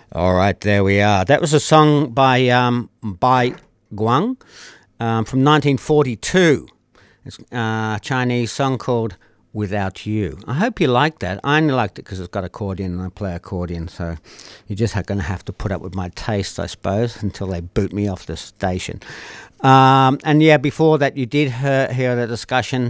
All right, there we are. That was a song by Guang from 1942. It's a Chinese song called Without You. I hope you liked that. I only liked it because it's got accordion and I play accordion, so you're just going to have to put up with my taste, I suppose, until they boot me off the station. And yeah, before that, you did hear the discussion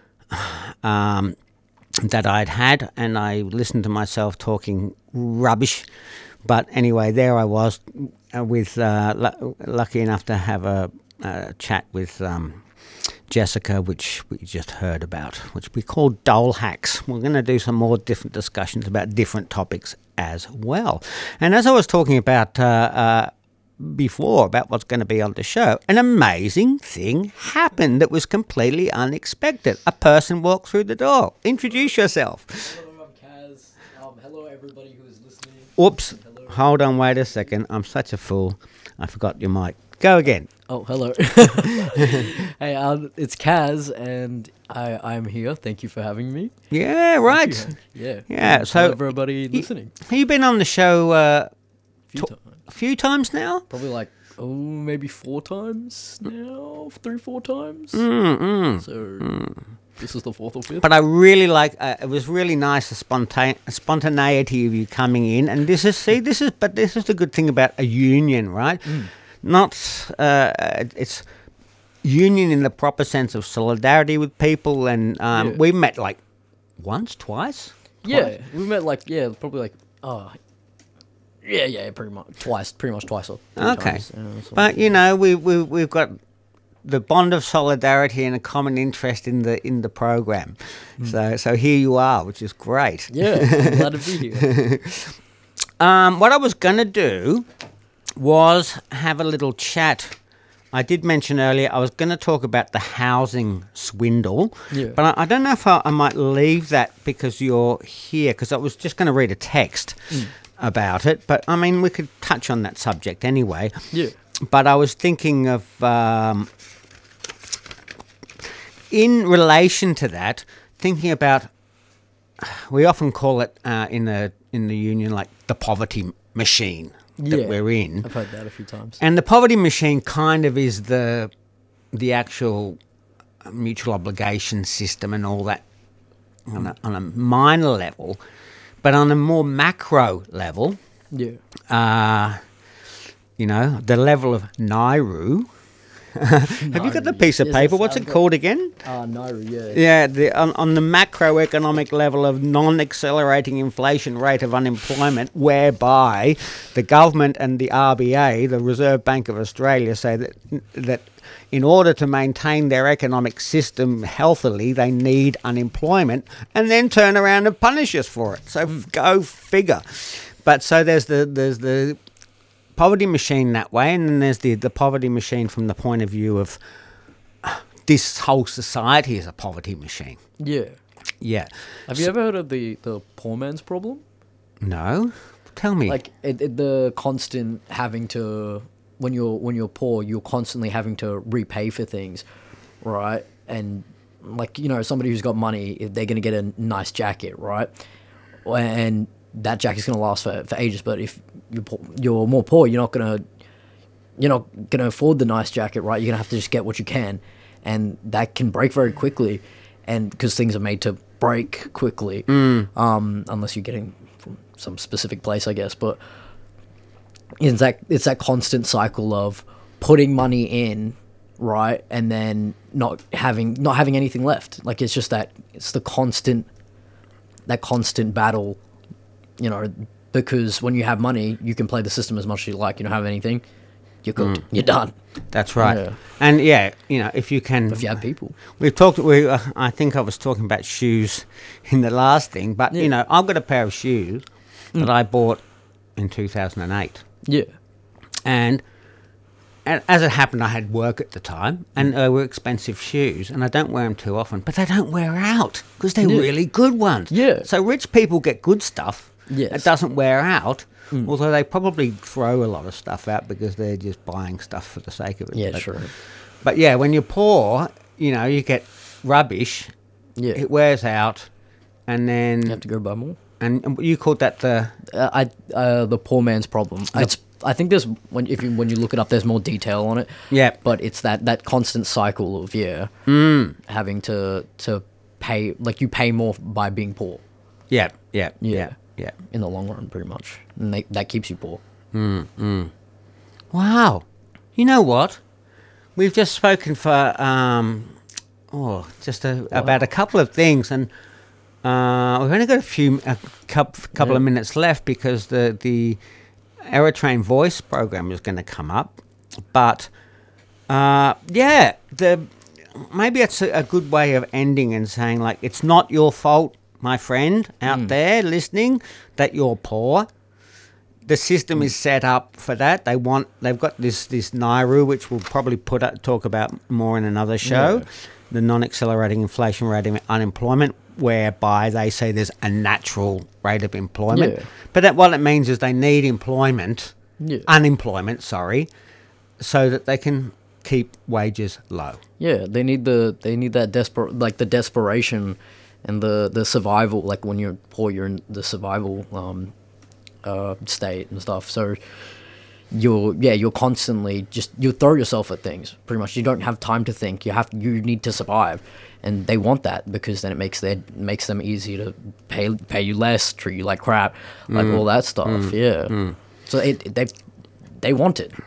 that I'd had, and I listened to myself talking rubbish. But anyway, there I was with lucky enough to have a chat with Jessica, which we just heard about, which we call Dole Hacks. We're going to do some more different discussions about different topics as well. And as I was talking about before about what's going to be on the show, an amazing thing happened that was completely unexpected. A person walked through the door. Introduce yourself. Hello, I'm Kaz. Hello, everybody who is listening. Oops. Hold on, wait a second. I'm such a fool. I forgot your mic. Go again. Oh, hello. Hey, it's Kaz, and I'm here. Thank you for having me. Yeah, right. Yeah. Yeah. Hello, So, everybody listening. have you been on the show A few times. a few times now? Probably like, maybe 4 times now. 3-4 times. So, this is the 4th or 5th. But I really like. It was really nice the spontaneity of you coming in, and this is the good thing about a union, right? Not it's union in the proper sense of solidarity with people, and we met like once, twice. Yeah, we met probably like, pretty much twice or 3 Okay, times. but you know we've got the bond of solidarity and a common interest in the program. So here you are, which is great. Yeah, I'm glad to be here. What I was going to do was have a little chat. I did mention earlier I was going to talk about the housing swindle, but I don't know if I might leave that because you're here, because I was just going to read a text about it, but I mean we could touch on that subject anyway. Yeah. But I was thinking of, in relation to that, thinking about, we often call it in the union like the poverty machine that we're in. I've heard that a few times. And the poverty machine kind of is the actual mutual obligation system and all that on a minor level, but on a more macro level. Yeah. You know, the level of Nauru. Have you got the piece of Yes, paper? yes, What's I've it got- called again? Nauru, yeah. Yeah, on the macroeconomic level of non-accelerating inflation rate of unemployment, whereby the government and the RBA, the Reserve Bank of Australia, say that in order to maintain their economic system healthily, they need unemployment, and then turn around and punish us for it. So go figure. But so there's the poverty machine that way, and then there's the poverty machine from the point of view of this whole society is a poverty machine. Yeah. Yeah. Have you ever heard of the poor man's problem? No? Tell me. Like the constant having to, when you're poor, you're constantly having to repay for things, right? And like, you know, somebody who's got money, they're going to get a nice jacket, right? And that jacket's going to last for ages. But if you're more poor, you're not going to afford the nice jacket, right? You're going to have to just get what you can. And that can break very quickly, and because things are made to break quickly, unless you're getting from some specific place, I guess. But it's that constant cycle of putting money in, right, and then not having anything left. Like it's the constant battle, you know. Because when you have money, you can play the system as much as you like. You don't have anything, you're cooked. You're done. That's right. Yeah. And yeah, you know, if you can, If you have people. we've talked. I think I was talking about shoes in the last thing, but you know, I've got a pair of shoes that I bought in 2008, Yeah. and as it happened, I had work at the time, and they were expensive shoes, and I don't wear them too often, but they don't wear out because they're really good ones. Yeah. So rich people get good stuff. Yes. It doesn't wear out, although they probably throw a lot of stuff out because they're just buying stuff for the sake of it. Yeah, But- sure. But yeah, when you're poor, you know, you get rubbish, Yeah. it wears out, and then You have to go buy more. and you called that the the poor man's problem. I think there's when you look it up, there's more detail on it. Yeah. But it's that constant cycle of having to pay, like you pay more by being poor. Yeah. In the long run, pretty much, and that keeps you poor. Wow. You know what? We've just spoken for about a couple of things, and we've only got a couple of minutes left because the Aerotrain Voice program is going to come up. But maybe it's a good way of ending and saying, like, it's not your fault, my friend out there listening, that you're poor. The system is set up for that. They've got this NAIRU, which we'll probably talk about more in another show, the non-accelerating inflation rate of unemployment, whereby they say there's a natural rate of employment. Yeah. But what it means is they need unemployment, so that they can keep wages low. Yeah, they need that desperation and the survival. Like when you're poor, you're in the survival state and stuff. So you're constantly you throw yourself at things. Pretty much, you don't have time to think. You need to survive, and they want that because then it makes them easy to pay you less, treat you like crap, like all that stuff. So they want it.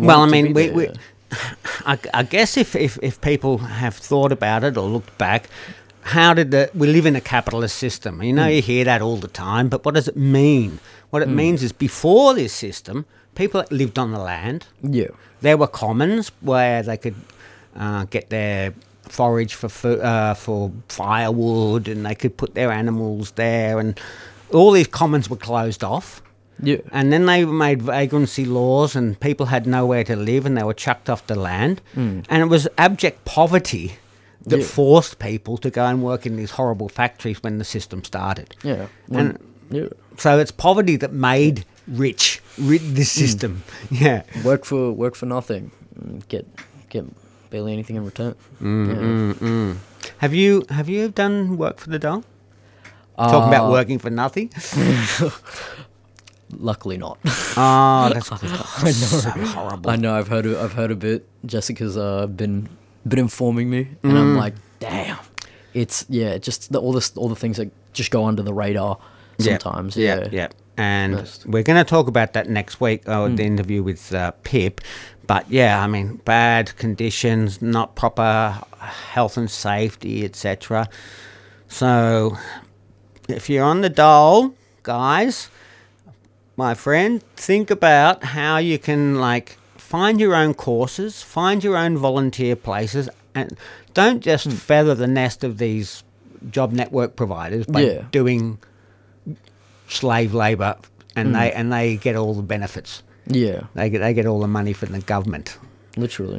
I guess if people have thought about it or looked back, we live in a capitalist system. You know, you hear that all the time, but what does it mean? What it means is before this system, people lived on the land. Yeah. There were commons where they could get their forage for firewood, and they could put their animals there, and all these commons were closed off. Yeah. And then they made vagrancy laws, and people had nowhere to live, and they were chucked off the land. And it was abject poverty that forced people to go and work in these horrible factories when the system started. Yeah. So it's poverty that made rich this system. Yeah. Work for nothing. Get barely anything in return. Have you done work for the dole? Talking about working for nothing? Luckily not. Oh, that's good. I know. So horrible. I know. I've heard a bit. Jessica's been informing me, and I'm like, damn. It's just all the things that just go under the radar sometimes. Yeah. And we're going to talk about that next week, the interview with Pip. But yeah, I mean, bad conditions, not proper health and safety, etc. So if you're on the dole, guys, my friend, think about how you can find your own courses, find your own volunteer places, and don't just feather the nest of these job network providers by doing slave labour, and they get all the benefits. Yeah, they get all the money from the government. Literally.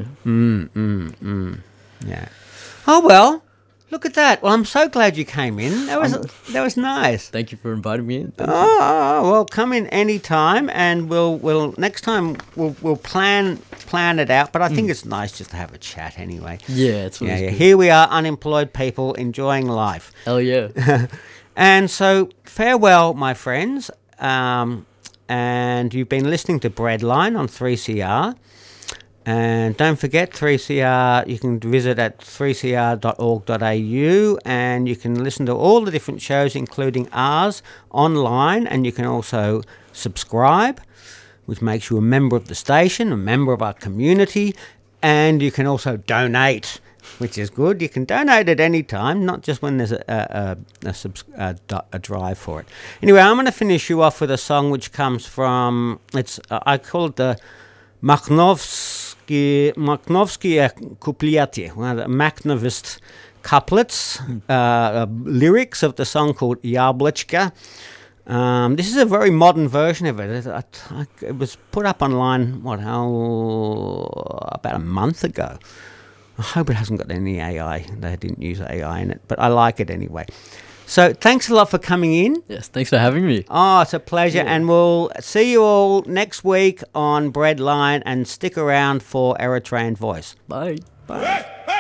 Yeah. Oh well, look at that. Well, I'm so glad you came in. That was nice. Thank you for inviting me in. Well, come in any time, and we'll next time we'll plan it out. But I think it's nice just to have a chat anyway. Yeah, it's always good. Here we are, unemployed people enjoying life. Hell yeah. And so farewell, my friends. And you've been listening to Breadline on 3CR. And don't forget, 3CR, you can visit at 3cr.org.au, and you can listen to all the different shows, including ours, online, and you can also subscribe, which makes you a member of the station, a member of our community, and you can also donate, which is good. You can donate at any time, not just when there's a drive for it. Anyway, I'm going to finish you off with a song which comes from, I call it the Makhnovsky Couplety, one of the Makhnovist couplets, lyrics of the song called Yablachka. This is a very modern version of it. It was put up online, about a month ago. I hope it hasn't got any AI. They didn't use AI in it, but I like it anyway. So thanks a lot for coming in. Yes, thanks for having me. Oh, it's a pleasure. Yeah. And we'll see you all next week on Breadline, and stick around for Aerotrain Voice. Bye. Bye.